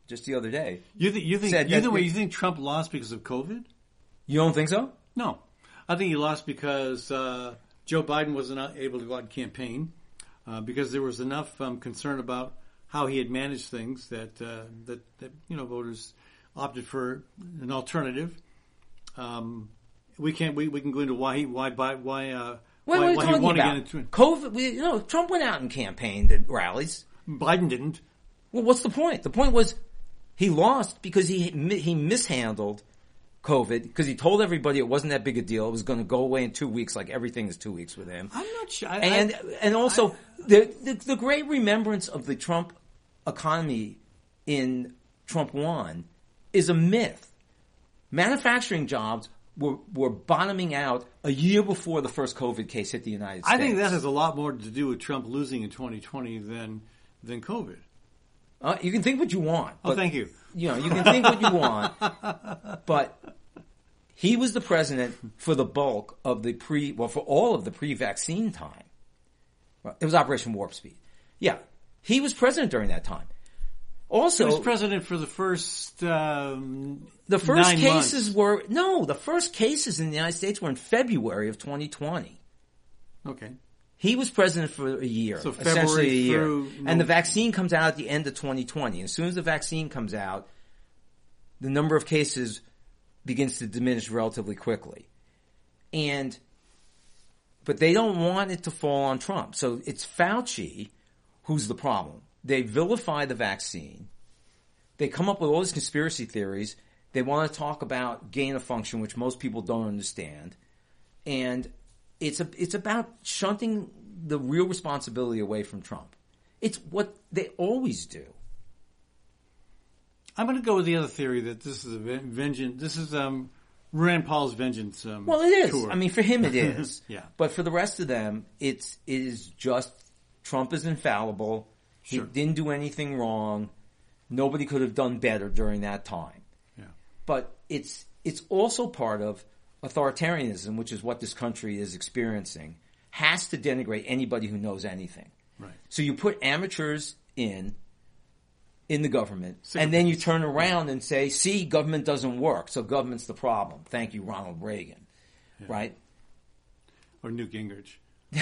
just the other day. You think Trump lost because of COVID? You don't think so? No. I think he lost because Joe Biden wasn't able to go out and campaign because there was enough concern about how he had managed things that voters opted for an alternative. We can go into why he won again. COVID. Trump went out and campaigned at rallies. Biden didn't. Well, what's the point? The point was he lost because he mishandled COVID, because he told everybody it wasn't that big a deal. It was going to go away in 2 weeks, like everything is 2 weeks with him. I'm not sure. And also the great remembrance of the Trump economy in Trump 1 is a myth. Manufacturing jobs were bottoming out a year before the first COVID case hit the United States. I think that has a lot more to do with Trump losing in 2020 than COVID. You can think what you want. But, thank you. You can think what you want, but he was the president for the bulk of for all of the pre-vaccine time. It was Operation Warp Speed. Yeah, he was president during that time. Also, he was president for the first. The first cases in the United States were in February of 2020. Okay. He was president for a year, so essentially a year. Through, and the vaccine comes out at the end of 2020. As soon as the vaccine comes out, the number of cases begins to diminish relatively quickly. But they don't want it to fall on Trump. So it's Fauci who's the problem. They vilify the vaccine. They come up with all these conspiracy theories. They want to talk about gain of function, which most people don't understand. And it's about shunting the real responsibility away from Trump. It's what they always do. I'm going to go with the other theory that this is a vengeance. This is Rand Paul's vengeance. Well, it is. Tour. I mean, for him, it is. Yeah. But for the rest of them, it is just Trump is infallible. Sure. He didn't do anything wrong. Nobody could have done better during that time. Yeah. But it's also part of authoritarianism, which is what this country is experiencing, has to denigrate anybody who knows anything. Right. So you put amateurs in the government, and then you turn around and say, see, government doesn't work, so government's the problem. Thank you, Ronald Reagan. Yeah. Right? Or Newt Gingrich.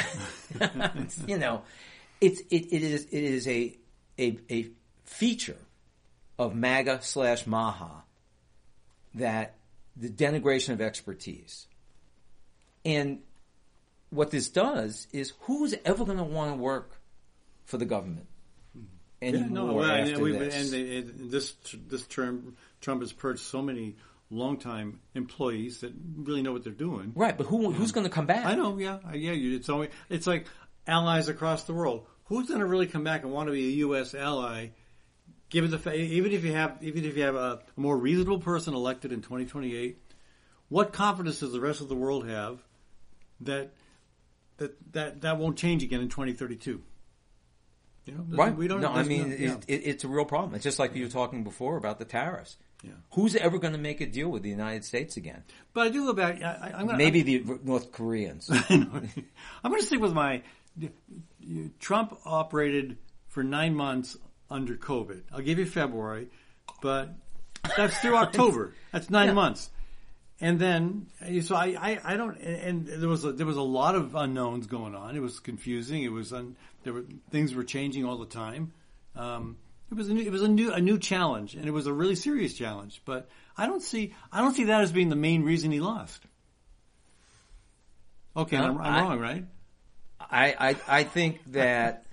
It is a feature of MAGA/Maha that the denigration of expertise. And what this does is, who's ever going to want to work for the government anymore after this? And this term, Trump has purged so many longtime employees that really know what they're doing. Right, but who's going to come back? I know, yeah. It's like allies across the world. Who's going to really come back and want to be a U.S. ally? Even if you have a more reasonable person elected in 2028, what confidence does the rest of the world have that won't change again in 2032? Right. It's a real problem. It's just like you were talking before about the tariffs. Yeah. Who's ever going to make a deal with the United States again? But I do go back. Maybe the North Koreans. I'm going to stick with my. Trump operated for 9 months under COVID. I'll give you February, but that's through October. That's 9 months. And then, so I don't, and there was a lot of unknowns going on. It was confusing. Things were changing all the time. It was a new challenge, and it was a really serious challenge. But I don't see that as being the main reason he lost. Okay, I'm wrong, right? I think that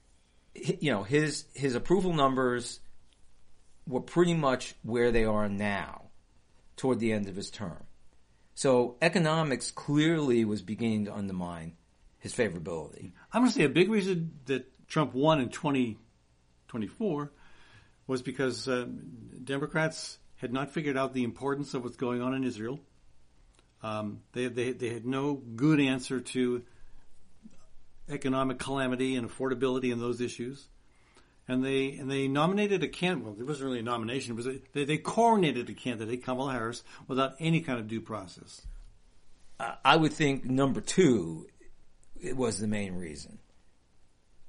his approval numbers were pretty much where they are now toward the end of his term. So economics clearly was beginning to undermine his favorability. I'm going to say a big reason that Trump won in 2024 was because Democrats had not figured out the importance of what's going on in Israel. They had no good answer to economic calamity and affordability and those issues. And they nominated a candidate. Well, it wasn't really a nomination. It was they coronated a candidate, Kamala Harris, without any kind of due process. I would think number two was the main reason.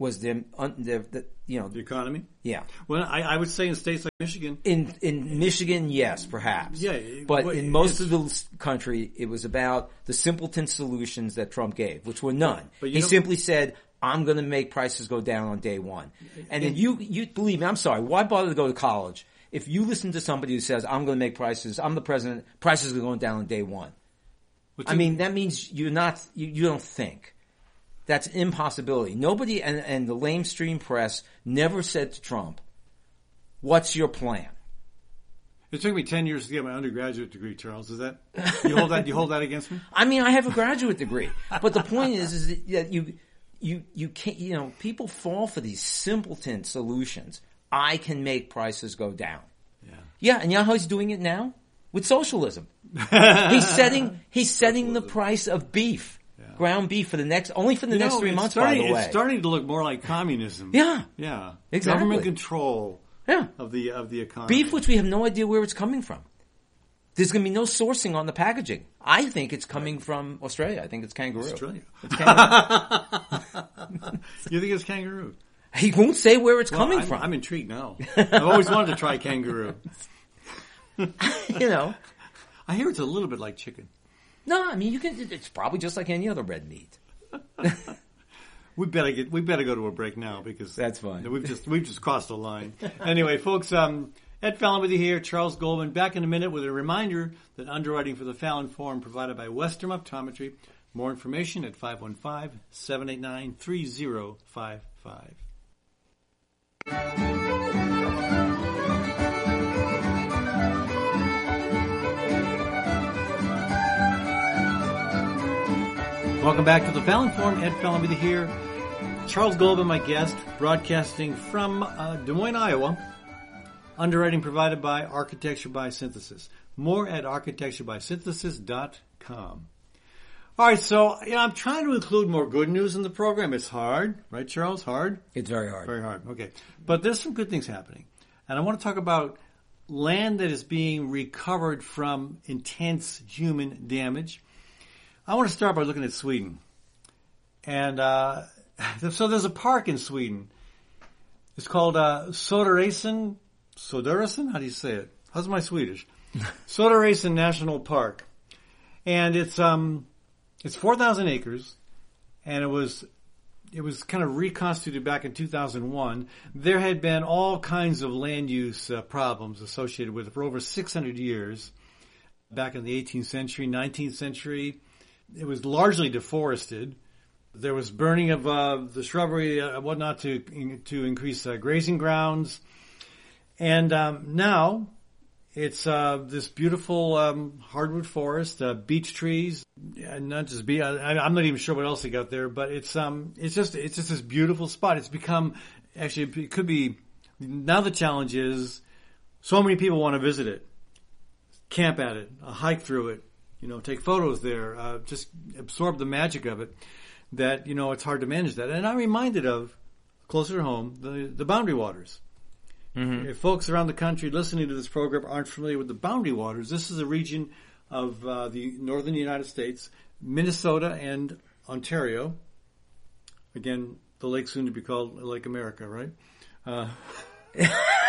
was the The economy? yeah. Well, I would say in states like Michigan. In Michigan, yes, perhaps. Yeah, but but in most of the country, it was about the simpleton solutions that Trump gave, which were none. But He simply said, "I'm going to make prices go down on day one." And then you believe me, I'm sorry, why bother to go to college if you listen to somebody who says, "I'm going to make prices, I'm the president, prices are going down on day one"? I mean, that means you don't think. That's an impossibility. Nobody, and the lamestream press never said to Trump, "What's your plan?" It took me 10 years to get my undergraduate degree, Charles. Is that you hold that against me? I mean, I have a graduate degree, but the point is that you can't. People fall for these simpleton solutions. I can make prices go down. Yeah, and you know how he's doing it now with socialism. He's setting the price of beef. Ground beef for the next 3 months, by the way. It's starting to look more like communism. Yeah. Yeah. Exactly. Government control Yeah. of the economy. Beef, which we have no idea where it's coming from. There's going to be no sourcing on the packaging. I think it's coming from Australia. I think it's kangaroo. Australia. It's kangaroo. You think it's kangaroo? He won't say where it's coming from. I'm intrigued now. I've always wanted to try kangaroo. I hear it's a little bit like chicken. No, I mean it's probably just like any other red meat. We better go to a break now because that's fine. We've just crossed the line. Anyway, folks, Ed Fallon with you here, Charles Goldman, back in a minute with a reminder that underwriting for the Fallon Forum provided by Western Optometry. More information at 515-789-3055. Welcome back to the Fallon Forum. Ed Fallon with you here. Charles Goldman, my guest, broadcasting from Des Moines, Iowa. Underwriting provided by Architecture by Synthesis. More at architecturebysynthesis.com. All right, so I'm trying to include more good news in the program. It's hard, right, Charles? Hard? It's very hard. Very hard, okay. But there's some good things happening. And I want to talk about land that is being recovered from intense human damage. I want to start by looking at Sweden. And so there's a park in Sweden. It's called Söderåsen. Söderåsen? How do you say it? How's my Swedish? Söderåsen National Park. And it's 4,000 acres, and it was kind of reconstituted back in 2001. There had been all kinds of land use problems associated with it for over 600 years. Back in the 18th century, 19th century, it was largely deforested. There was burning of the shrubbery and whatnot to increase grazing grounds. And now it's this beautiful hardwood forest, beech trees, not just I'm not even sure what else they got there, but it's just this beautiful spot. It's become actually it could be now the challenge is so many people want to visit it, camp at it, hike through it, take photos there, just absorb the magic of it. That it's hard to manage that. And I'm reminded of closer to home the Boundary Waters. Mm-hmm. If folks around the country listening to this program aren't familiar with the Boundary Waters, this is a region of the northern United States, Minnesota and Ontario. Again, the lake soon to be called Lake America, right? No. No,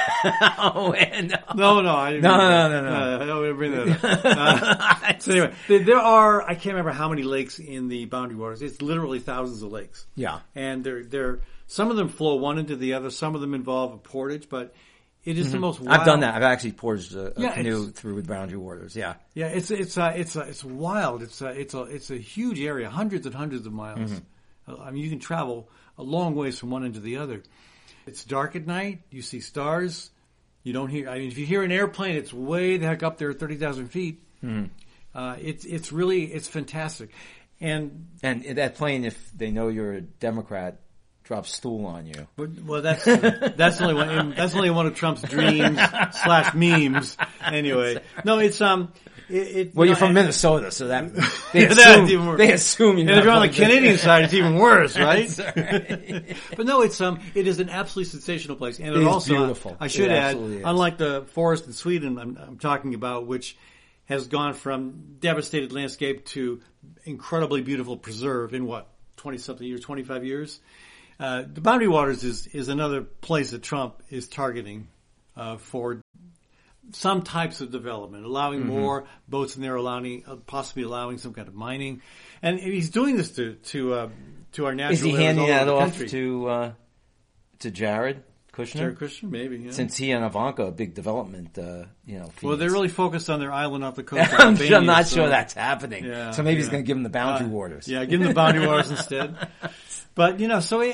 I didn't. No. I don't bring that up. So anyway, there are, I can't remember how many lakes in the Boundary Waters. It's literally thousands of lakes. Yeah. And they're some of them flow one into the other. Some of them involve a portage, but it is the most wild. I've done that. I've actually portaged a canoe through the Boundary Waters. Yeah. Yeah. It's wild. It's a huge area, hundreds and hundreds of miles. Mm-hmm. I mean, you can travel a long ways from one end to the other. It's dark at night. You see stars. You don't hear. I mean, if you hear an airplane, it's way the heck up there, 30,000 feet. Mm. It's fantastic. And that plane, if they know you're a Democrat, drops stool on you. Well, that's only one of Trump's dreams / memes. Anyway, no, it's you're from Minnesota, so that they assume you. And if you're on the Canadian side, it's even worse, right? Right. But no, it is an absolutely sensational place, and it also beautiful. I should add, unlike the forest in Sweden I'm talking about, which has gone from devastated landscape to incredibly beautiful preserve in 20-something years, 25 years. The Boundary Waters is another place that Trump is targeting for some types of development, allowing more boats in there, possibly allowing some kind of mining, and he's doing this to our natural. Is he areas handing all over that the off country. to Jared Kushner? Jared Kushner, maybe. Yeah. Since he and Ivanka, a big development, Well, they're really focused on their island off the coast of I'm Albania. not so- sure that's happening. Yeah, So maybe he's yeah. going to give him the boundary waters. Yeah, give them the boundary waters instead. But so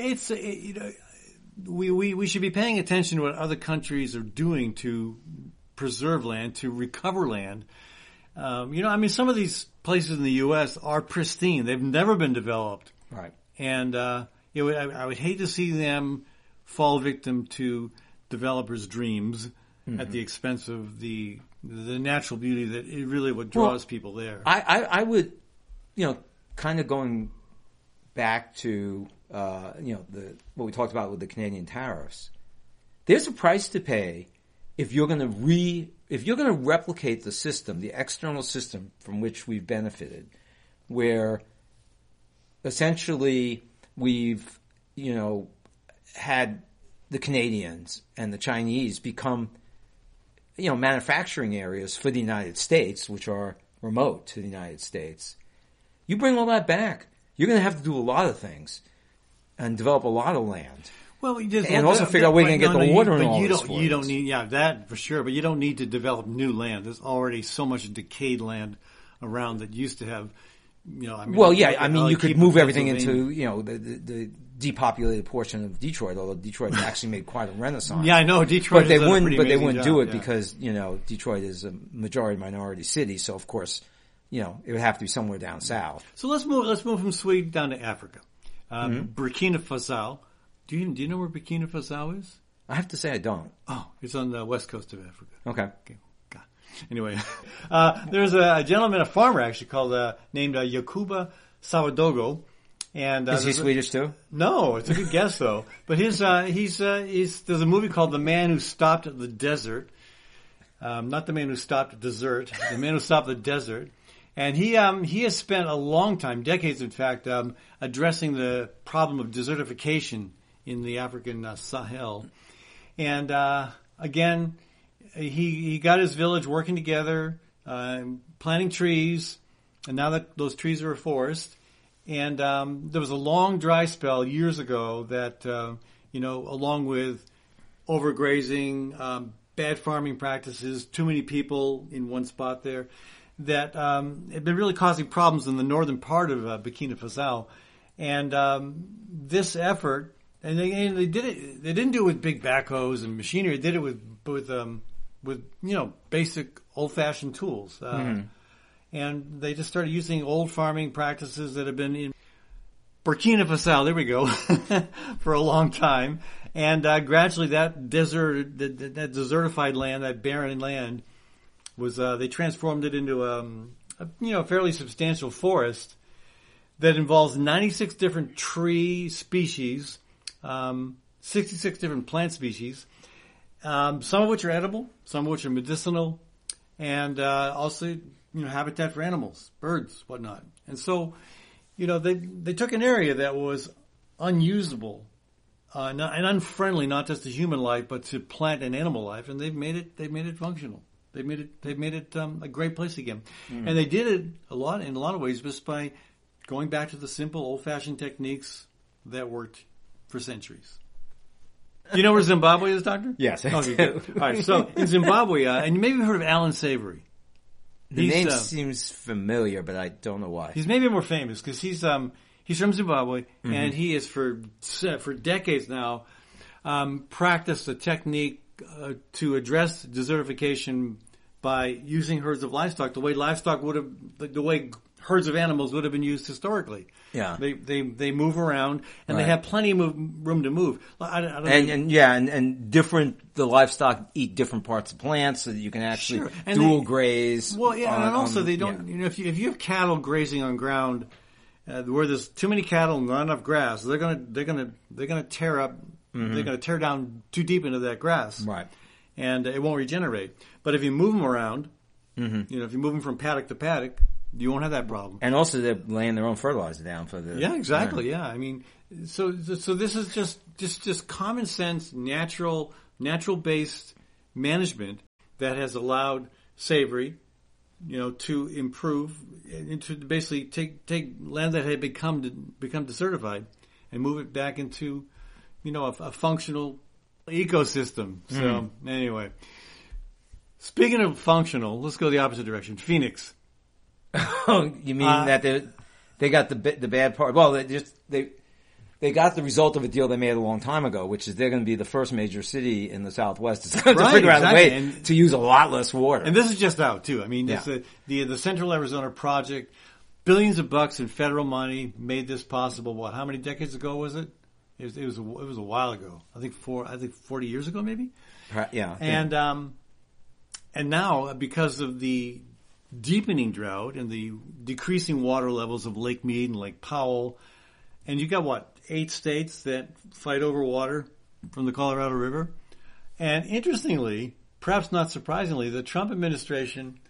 we should be paying attention to what other countries are doing to preserve land, to recover land. Some of these places in the U.S. are pristine; they've never been developed, Right. and I would hate to see them fall victim to developers' dreams at the expense of the natural beauty that it really what draws people there. I would, kind of going back to, what we talked about with the Canadian tariffs. There's a price to pay if you're going to replicate the system, the external system from which we've benefited, where essentially we've, had the Canadians and the Chinese become, manufacturing areas for the United States, which are remote to the United States. You bring all that back, you're going to have to do a lot of things and develop a lot of land. Well, and also figure out where you're going to get the water and all this. You don't need, that for sure, but you don't need to develop new land. There's already so much decayed land around that used to have, you could move everything into, the depopulated portion of Detroit, although Detroit actually made quite a renaissance. Yeah, I know Detroit. But they wouldn't do it because, Detroit is a majority minority city, so of course, it would have to be somewhere down south. So let's move from Sweden down to Africa. Burkina Faso. Do you know where Burkina Faso is? I have to say I don't. Oh, it's on the west coast of Africa. Okay. God. Anyway, there's a gentleman, a farmer actually, named Yakuba Sawadogo. And is he Swedish too? No, it's a good guess though. But there's a movie called The Man Who Stopped the Desert. Not The Man Who Stopped Dessert. The Man Who Stopped the Desert. And he has spent a long time, decades in fact, addressing the problem of desertification in the African Sahel. And again, he got his village working together, planting trees, and now that those trees are a forest. And there was a long dry spell years ago that, along with overgrazing, bad farming practices, too many people in one spot there, that had been really causing problems in the northern part of Burkina Faso. And this effort, and they did it. They didn't do it with big backhoes and machinery. They did it with basic old-fashioned tools. And they just started using old farming practices that have been in Burkina Faso, there we go, for a long time. And gradually that desertified land, that barren land, they transformed it into a fairly substantial forest that involves 96 different tree species, 66 different plant species, some of which are edible, some of which are medicinal, and also habitat for animals, birds, whatnot. And so, they took an area that was unusable and unfriendly, not just to human life, but to plant and animal life, and they've made it functional. They've made it a great place again. And they did it in a lot of ways just by going back to the simple old-fashioned techniques that worked for centuries. You know where Zimbabwe is, Doctor? Yes. Okay, good. All right, so in Zimbabwe, and you maybe heard of Alan Savory. The name seems familiar, but I don't know why. He's maybe more famous because he's from Zimbabwe, and he has for decades now practiced a technique to address desertification by using herds of livestock the way herds of animals would have been used historically. Yeah, they move around and they have plenty of room to move. And different. The livestock eat different parts of plants so that you can actually dual graze. Well, yeah, and also they don't. If you have cattle grazing on ground where there's too many cattle and not enough grass, they're gonna tear up. They're going to tear down too deep into that grass, right? And it won't regenerate. But if you move them around, if you move them from paddock to paddock, You won't have that problem. And also they're laying their own fertilizer down for the... Yeah, exactly. Yeah. I mean, so this is just common sense, natural based management that has allowed Savory, to improve and to basically take land that had become desertified and move it back into, a functional ecosystem. So anyway, speaking of functional, let's go the opposite direction. Phoenix. Oh, you mean that they got the bad part? Well, they got the result of a deal they made a long time ago, which is they're going to be the first major city in the Southwest to figure out a way to use a lot less water. And this is just out too. I mean, it's the Central Arizona Project, billions of bucks in federal money made this possible. How many decades ago was it? It was a while ago. I think 40 years ago, maybe. Yeah. And now because of the deepening drought and the decreasing water levels of Lake Mead and Lake Powell, and you got 8 states that fight over water from the Colorado River. And interestingly, perhaps not surprisingly, the Trump administration,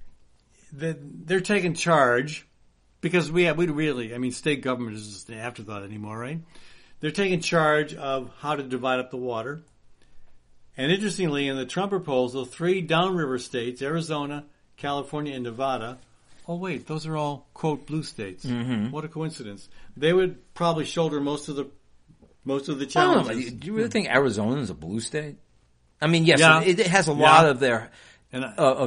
they're taking charge because state government is just an afterthought anymore, right? They're taking charge of how to divide up the water. And interestingly, in the Trump proposal, 3 downriver states, Arizona, California, and Nevada. Oh, wait, those are all, quote, blue states. Mm-hmm. What a coincidence. They would probably shoulder most of the challenges. Do you really think Arizona is a blue state? I mean, yes, it has a lot of their and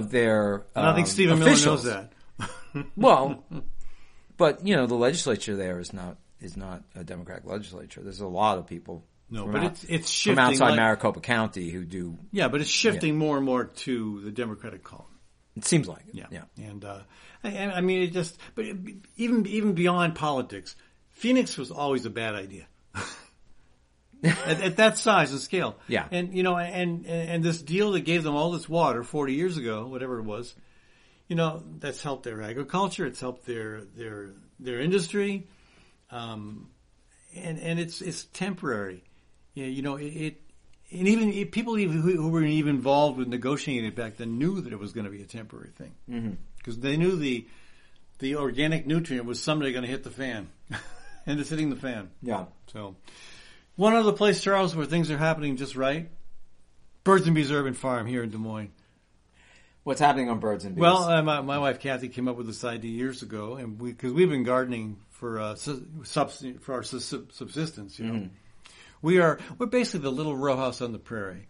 I think Stephen Miller knows that. Well, but, the legislature there is not a Democratic legislature. There's a lot of people it's shifting from outside Maricopa County who do. Yeah, but it's shifting more and more to the Democratic column. It seems like it. Yeah. And I mean, but even beyond politics, Phoenix was always a bad idea. at that size and scale. Yeah. And, and this deal that gave them all this water 40 years ago, whatever it was, that's helped their agriculture. It's helped their industry. And it's temporary. And even people who were even involved with negotiating it back then knew that it was going to be a temporary thing. Because they knew the organic nutrient was someday going to hit the fan. And it's hitting the fan. Yeah. So, one other place, Charles, where things are happening just right, Birds and Bees Urban Farm here in Des Moines. What's happening on Birds and Bees? Well, my wife Kathy came up with this idea years ago, and because we've been gardening for our subsistence, We're basically the little row house on the prairie.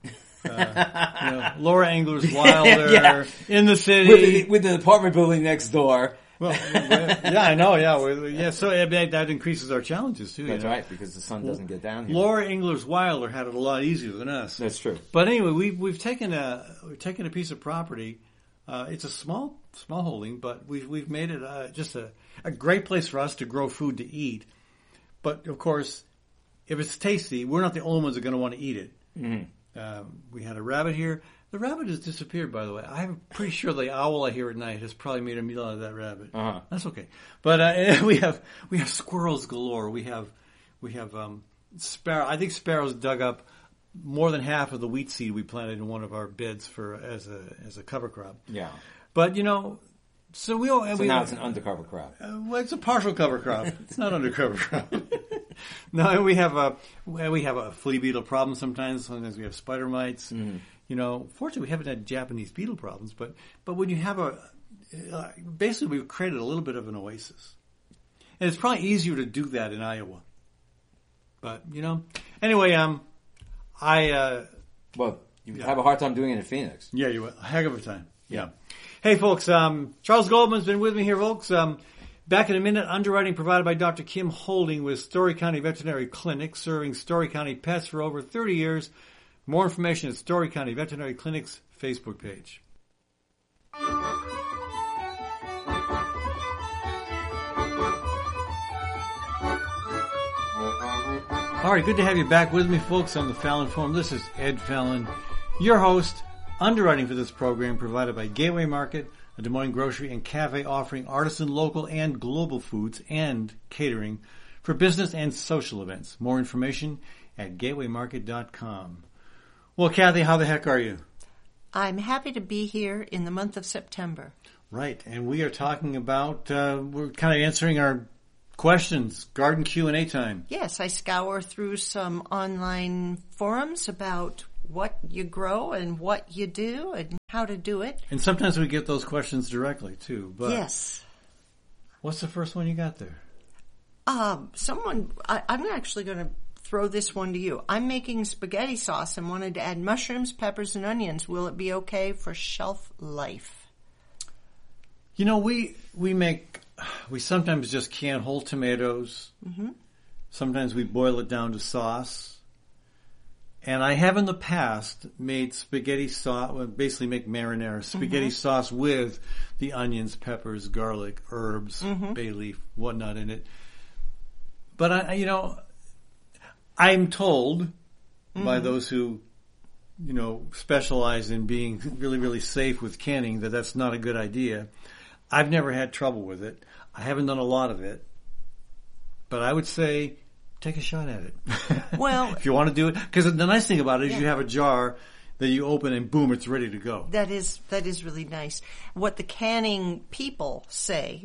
Laura Engler's Wilder in the city. With the apartment building next door. Well, yeah, I know, yeah. So that increases our challenges, too. That's right, because the sun doesn't get down here. Laura Engler's Wilder had it a lot easier than us. That's true. But anyway, we've taken a piece of property. It's a small holding, but we've made it just a great place for us to grow food to eat. But, of course, if it's tasty, we're not the only ones that are going to want to eat it. Mm-hmm. We had a rabbit here. The rabbit has disappeared, by the way. I'm pretty sure the owl I hear at night has probably made a meal out of that rabbit. Uh-huh. That's okay. But we have squirrels galore. We have sparrow. I think sparrows dug up more than half of the wheat seed we planted in one of our beds as a cover crop. Yeah. But so now it's an undercover crop. Well, it's a partial cover crop. It's not undercover crop. No, we have a flea beetle problem sometimes. Sometimes we have spider mites. Mm. Fortunately, we haven't had Japanese beetle problems. But when you have basically we've created a little bit of an oasis, and it's probably easier to do that in Iowa. But anyway, you have a hard time doing it in Phoenix. Yeah, you a heck of a time. Yeah. Hey, folks, Charles Goldman's been with me here, folks. Back in a minute, underwriting provided by Dr. Kim Holding with Story County Veterinary Clinic, serving Story County pets for over 30 years. More information at Story County Veterinary Clinic's Facebook page. All right, good to have you back with me, folks, on the Fallon Forum. This is Ed Fallon, your host. Underwriting for this program provided by Gateway Market, a Des Moines grocery and cafe offering artisan, local, and global foods and catering for business and social events. More information at gatewaymarket.com. Well, Kathy, how the heck are you? I'm happy to be here in the month of September. Right, and we are talking about, we're kind of answering our questions, garden Q&A time. Yes, I scour through some online forums about what you grow and what you do and how to do it. And sometimes we get those questions directly, too. But yes. What's the first one you got there? I'm actually going to throw this one to you. I'm making spaghetti sauce and wanted to add mushrooms, peppers, and onions. Will it be okay for shelf life? You know, we sometimes just can whole tomatoes. Mm-hmm. Sometimes we boil it down to sauce. And I have in the past made spaghetti sauce, basically make marinara, spaghetti sauce with the onions, peppers, garlic, herbs, bay leaf, whatnot in it. But I'm told by those who, specialize in being really, really safe with canning that that's not a good idea. I've never had trouble with it. I haven't done a lot of it. But I would say take a shot at it. Well, if you want to do it. Because the nice thing about it is you have a jar that you open and boom, it's ready to go. That is really nice. What the canning people say,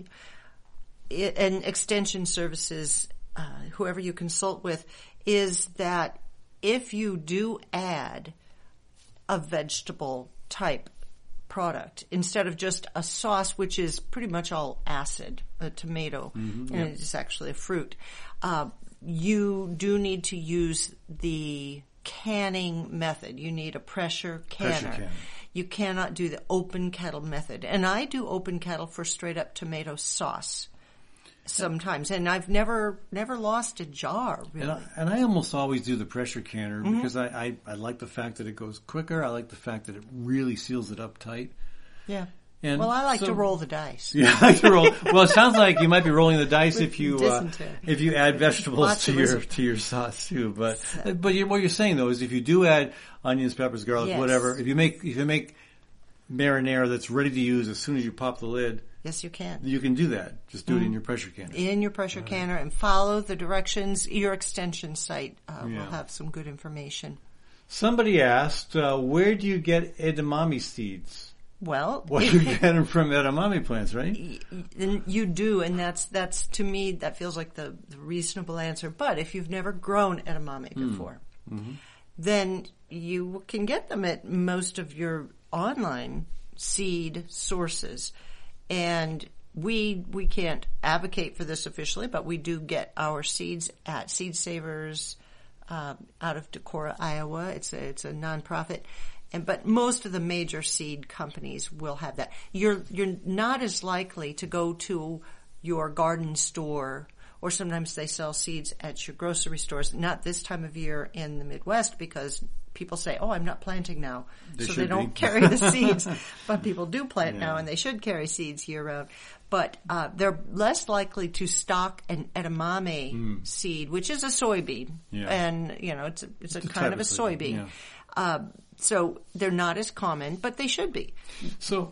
and extension services, whoever you consult with, is that if you do add a vegetable type product instead of just a sauce, which is pretty much all acid, a tomato, and it's actually a fruit, you do need to use the canning method. You need a pressure canner. You cannot do the open kettle method. And I do open kettle for straight up tomato sauce sometimes, and I've never lost a jar, really. And I almost always do the pressure canner because I like the fact that it goes quicker. I like the fact that it really seals it up tight. Yeah. And I like to roll the dice. Yeah, I like to roll. Well, it sounds like you might be rolling the dice if you add vegetables to your sauce too. But what you're saying though is if you do add onions, peppers, garlic, whatever, if you make marinara that's ready to use as soon as you pop the lid. Yes, you can. You can do that. Just do it in your pressure canner. In your pressure canner, and follow the directions. Your extension site will have some good information. Somebody asked, where do you get edamame seeds? Well, you get them from edamame plants, right? You do, and that's to me that feels like the reasonable answer. But if you've never grown edamame before, then you can get them at most of your online seed sources. And we can't advocate for this officially, but we do get our seeds at Seed Savers out of Decorah, Iowa. It's a nonprofit, but most of the major seed companies will have that. You're not as likely to go to your garden store, or sometimes they sell seeds at your grocery stores. Not this time of year in the Midwest because people say, "Oh, I'm not planting now," so they don't carry the seeds. But people do plant now, and they should carry seeds year round. But they're less likely to stock an edamame seed, which is a soybean, and it's a kind of a soybean. Yeah. So they're not as common, but they should be. So,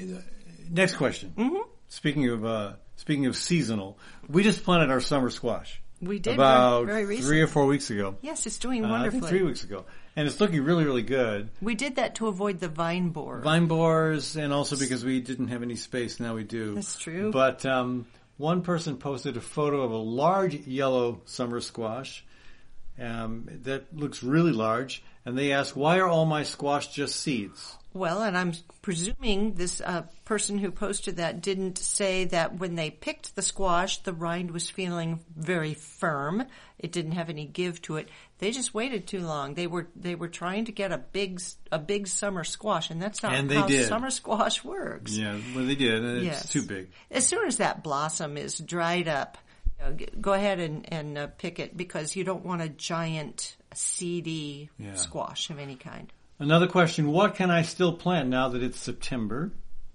next question. Mm-hmm. Speaking of seasonal, we just planted our summer squash. We did about very recently. 3 or 4 weeks ago. Yes, it's doing wonderfully. I think 3 weeks ago. And it's looking really, really good. We did that to avoid the vine borer. Vine borers, and also because we didn't have any space. Now we do. That's true. But one person posted a photo of a large yellow summer squash that looks really large. And they asked, why are all my squash just seeds? Well, and I'm presuming this person who posted that didn't say that when they picked the squash, the rind was feeling very firm. It didn't have any give to it. They just waited too long. They were trying to get a big summer squash, and that's not how summer squash works. Yeah, well, they did, and it's too big. As soon as that blossom is dried up, go ahead and pick it, because you don't want a giant seedy squash of any kind. Another question, what can I still plant now that it's September?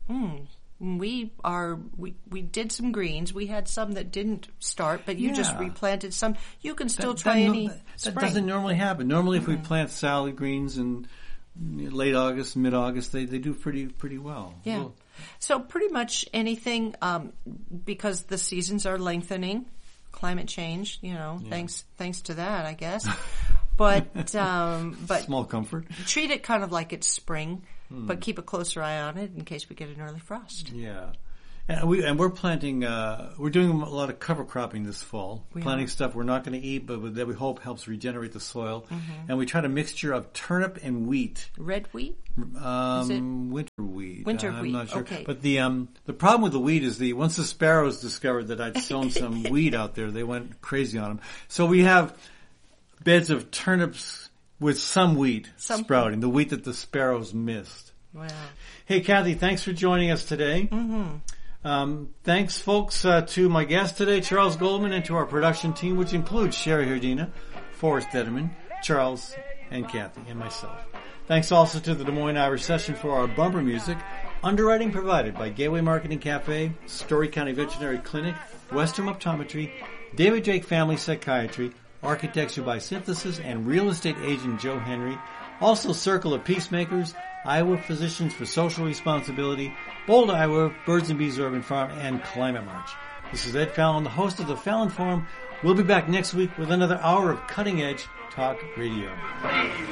We did some greens. We had some that didn't start, but you just replanted some. You can still try any spring. That doesn't normally happen. Normally if we plant salad greens in late August, mid-August, they do pretty well. Yeah. So pretty much anything, because the seasons are lengthening, climate change, thanks to that, I guess. But small comfort. Treat it kind of like it's spring. but keep a closer eye on it in case we get an early frost. Yeah. And we're planting, we're doing a lot of cover cropping this fall. Planting stuff we're not going to eat, but that we hope helps regenerate the soil. And we tried a mixture of turnip and wheat. Red wheat? Winter wheat. Winter I'm wheat, not sure. okay. But the problem with the wheat is once the sparrows discovered that I'd sown some wheat out there, they went crazy on them. So we have beds of turnips with some wheat sprouting, the wheat that the sparrows missed. Wow. Hey, Kathy, thanks for joining us today. Thanks, folks, to my guest today, Charles Goldman, and to our production team, which includes Sherry Herdina, Forrest Detterman, Charles, and Kathy, and myself. Thanks also to the Des Moines Irish Session for our bumper music. Underwriting provided by Gateway Marketing Cafe, Story County Veterinary Clinic, Western Optometry, David Drake Family Psychiatry, Architecture by Synthesis, and real estate agent Joe Henry. Also, Circle of Peacemakers, Iowa Physicians for Social Responsibility, Bold, Iowa, Birds and Bees Urban Farm, and Climate March. This is Ed Fallon, the host of the Fallon Forum. We'll be back next week with another hour of cutting-edge talk radio.